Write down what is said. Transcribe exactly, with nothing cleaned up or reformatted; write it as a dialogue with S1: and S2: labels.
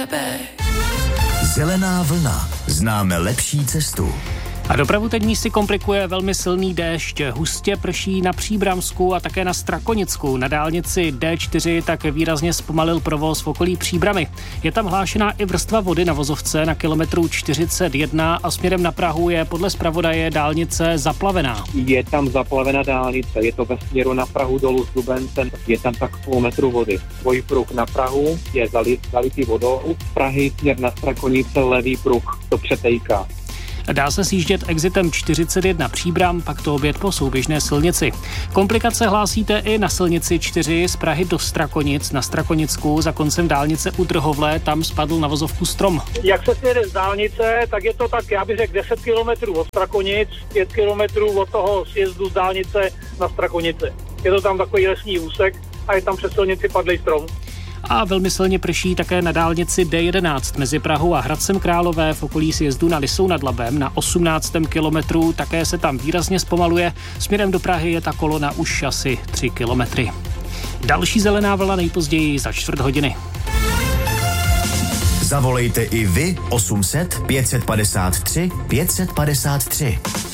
S1: Zelená vlna. Známe lepší cestu.
S2: A dopravu teď místy komplikuje velmi silný déšť. Hustě prší na Příbramsku a také na Strakonicku. Na dálnici D čtyři tak výrazně zpomalil provoz v okolí Příbramy. Je tam hlášená i vrstva vody na vozovce na kilometru čtyřicet jedna a směrem na Prahu je podle zpravodaje dálnice zaplavená.
S3: Je tam zaplavená dálnice, je to ve směru na Prahu dolů z Lubence, je tam tak půl metru vody. Dvojpruh na Prahu je zalit, zalitý vodou, z Prahy směr na Strakonice levý pruh to přetejká.
S2: Dá se sjíždět exitem čtyřicet jedna Příbram, pak to obět po souběžné silnici. Komplikace hlásíte i na silnici čtyři z Prahy do Strakonic. Na Strakonicku za koncem dálnice u Drhovle, tam spadl na vozovku strom.
S4: Jak se jede z dálnice, tak je to tak, já bych řekl deset kilometrů od Strakonic, pět kilometrů od toho sjezdu z dálnice na Strakonice. Je to tam takový lesní úsek a je tam přes silnici padlý strom.
S2: A velmi silně prší také na dálnici D jedenáct mezi Prahou a Hradcem Králové v okolí sjezdu na Lysou nad Labem na osmnáctém kilometru. Také se tam výrazně zpomaluje. Směrem do Prahy je ta kolona už asi tři kilometry. Další zelená vlna nejpozději za čtvrt hodiny.
S1: Zavolejte i vy osm set pět set padesát tři pět set padesát tři.